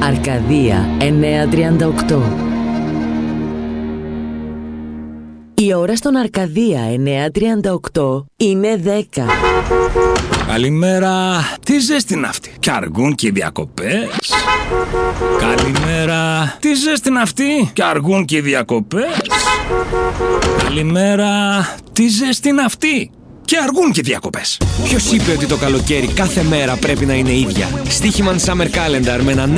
Αρκαδία 938. Η ώρα στον Αρκαδία 938 είναι 10. Καλημέρα. Τι ζέστη είναι αυτή. Κι αργούν και οι διακοπές. Καλημέρα. Τι ζέστη είναι αυτή. Κι αργούν και οι διακοπές. Καλημέρα. Τι ζέστη είναι αυτή. Και αργούν και οι διακοπές. Ποιος είπε ότι το καλοκαίρι κάθε μέρα πρέπει να είναι ίδια? Στοίχημαν Summer Calendar με ένα